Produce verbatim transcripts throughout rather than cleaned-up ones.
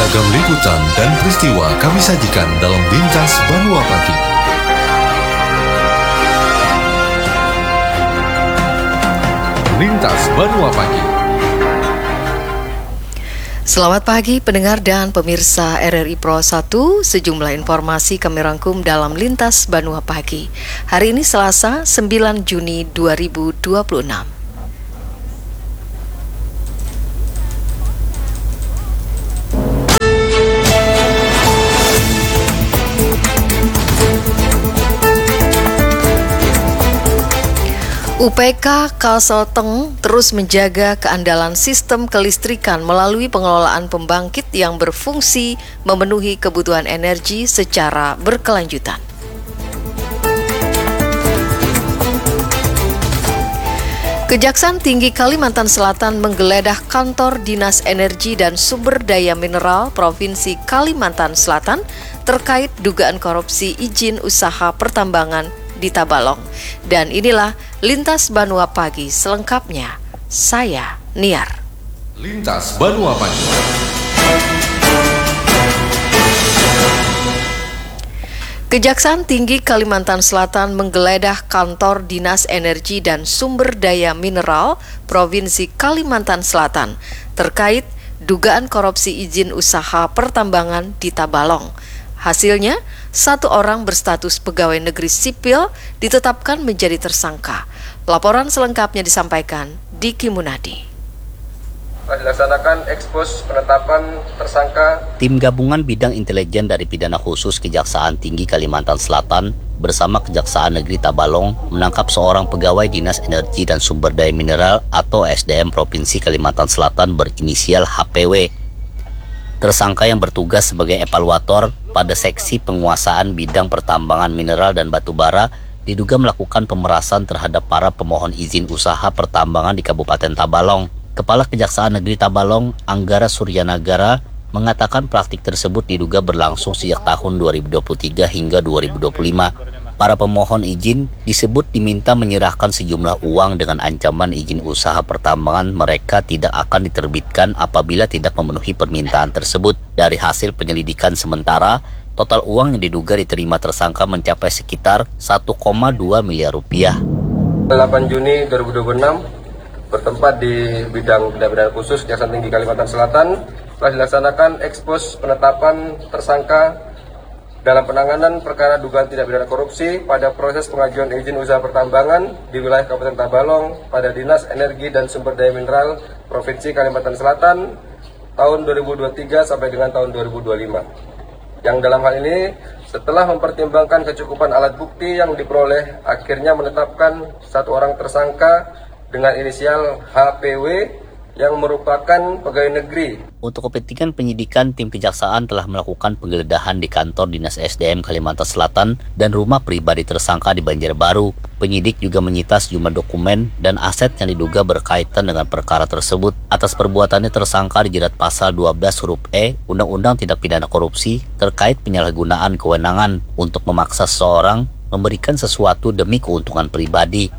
Beragam liputan dan peristiwa kami sajikan dalam Lintas Banua Pagi. Lintas Banua Pagi. Selamat pagi pendengar dan pemirsa R R I Pro satu. Sejumlah informasi kami rangkum dalam Lintas Banua Pagi. Hari ini Selasa, sembilan Juni dua ribu dua puluh enam. U P K Kalsel-Teng terus menjaga keandalan sistem kelistrikan melalui pengelolaan pembangkit yang berfungsi memenuhi kebutuhan energi secara berkelanjutan. Kejaksaan Tinggi Kalimantan Selatan menggeledah kantor Dinas Energi dan Sumber Daya Mineral Provinsi Kalimantan Selatan terkait dugaan korupsi izin usaha pertambangan di Tabalong. Dan inilah Lintas Banua Pagi selengkapnya. Saya Niar. Lintas Banua Pagi. Kejaksaan Tinggi Kalimantan Selatan menggeledah kantor Dinas Energi dan Sumber Daya Mineral Provinsi Kalimantan Selatan terkait dugaan korupsi izin usaha pertambangan di Tabalong. Hasilnya, satu orang berstatus pegawai negeri sipil ditetapkan menjadi tersangka. Laporan selengkapnya disampaikan Diki Munadi. Dilaksanakan ekspos penetapan tersangka. Tim gabungan bidang intelijen dari pidana khusus Kejaksaan Tinggi Kalimantan Selatan bersama Kejaksaan Negeri Tabalong menangkap seorang pegawai Dinas Energi dan Sumber Daya Mineral atau S D M Provinsi Kalimantan Selatan berinisial H P W. Tersangka yang bertugas sebagai evaluator pada seksi penguasaan bidang pertambangan mineral dan batu bara diduga melakukan pemerasan terhadap para pemohon izin usaha pertambangan di Kabupaten Tabalong. Kepala Kejaksaan Negeri Tabalong, Anggara Suryanagara, mengatakan praktik tersebut diduga berlangsung sejak tahun dua ribu dua puluh tiga hingga dua ribu dua puluh lima. Para pemohon izin disebut diminta menyerahkan sejumlah uang dengan ancaman izin usaha pertambangan mereka tidak akan diterbitkan apabila tidak memenuhi permintaan tersebut. Dari hasil penyelidikan sementara, total uang yang diduga diterima tersangka mencapai sekitar satu koma dua miliar rupiah. delapan Juni dua ribu dua puluh enam, bertempat di bidang tindak pidana khusus Kejaksaan Tinggi Kalimantan Selatan, telah dilaksanakan ekspos penetapan tersangka dalam penanganan perkara dugaan tindak pidana korupsi pada proses pengajuan izin usaha pertambangan di wilayah Kabupaten Tabalong pada Dinas Energi dan Sumber Daya Mineral Provinsi Kalimantan Selatan tahun dua ribu dua puluh tiga sampai dengan tahun dua ribu dua puluh lima. Yang dalam hal ini, setelah mempertimbangkan kecukupan alat bukti yang diperoleh, akhirnya menetapkan satu orang tersangka dengan inisial H P W yang merupakan pegawai negeri. Untuk kepentingan penyidikan, tim kejaksaan telah melakukan penggeledahan di kantor Dinas S D M Kalimantan Selatan dan rumah pribadi tersangka di Banjarbaru. Penyidik juga menyita sejumlah dokumen dan aset yang diduga berkaitan dengan perkara tersebut. Atas perbuatannya tersangka dijerat pasal dua belas huruf E Undang-Undang Tindak Pidana Korupsi terkait penyalahgunaan kewenangan untuk memaksa seseorang memberikan sesuatu demi keuntungan pribadi.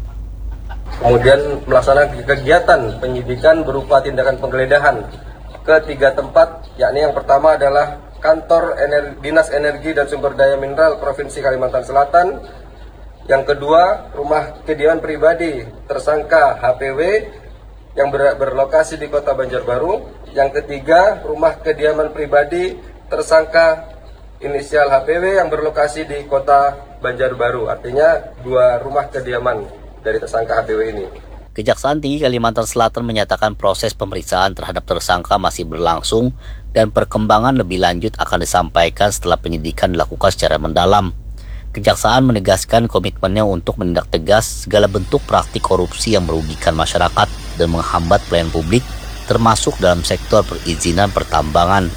Kemudian melaksanakan kegiatan penyidikan berupa tindakan penggeledahan ke tiga tempat, yakni yang pertama adalah kantor Ener- Dinas Energi dan Sumber Daya Mineral Provinsi Kalimantan Selatan, yang kedua rumah kediaman pribadi tersangka H P W yang ber- berlokasi di Kota Banjarbaru, yang ketiga rumah kediaman pribadi tersangka inisial H P W yang berlokasi di Kota Banjarbaru, artinya dua rumah kediaman dari tersangka H P W ini. Kejaksaan Tinggi Kalimantan Selatan menyatakan proses pemeriksaan terhadap tersangka masih berlangsung dan perkembangan lebih lanjut akan disampaikan setelah penyidikan dilakukan secara mendalam. Kejaksaan menegaskan komitmennya untuk menindak tegas segala bentuk praktik korupsi yang merugikan masyarakat dan menghambat pelayanan publik, termasuk dalam sektor perizinan pertambangan.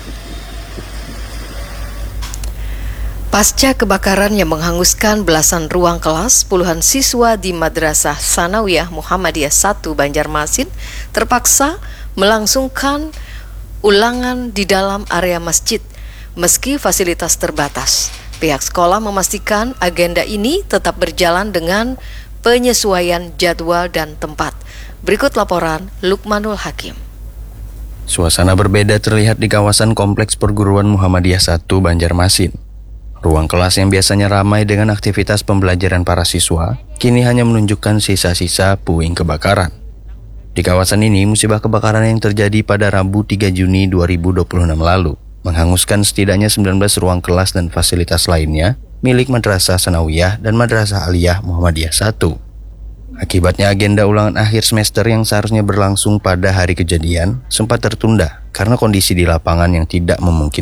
Pasca kebakaran yang menghanguskan belasan ruang kelas, puluhan siswa di Madrasah Sanawiyah Muhammadiyah satu Banjarmasin terpaksa melangsungkan ulangan di dalam area masjid meski fasilitas terbatas. Pihak sekolah memastikan agenda ini tetap berjalan dengan penyesuaian jadwal dan tempat. Berikut laporan Lukmanul Hakim. Suasana berbeda terlihat di kawasan Kompleks Perguruan Muhammadiyah satu Banjarmasin. Ruang kelas yang biasanya ramai dengan aktivitas pembelajaran para siswa, kini hanya menunjukkan sisa-sisa puing kebakaran. Di kawasan ini, musibah kebakaran yang terjadi pada Rabu tiga Juni dua ribu dua puluh enam lalu menghanguskan setidaknya sembilan belas ruang kelas dan fasilitas lainnya milik Madrasah Sanawiyah dan Madrasah Aliyah Muhammadiyah satu. Akibatnya agenda ulangan akhir semester yang seharusnya berlangsung pada hari kejadian sempat tertunda karena kondisi di lapangan yang tidak memungkinkan.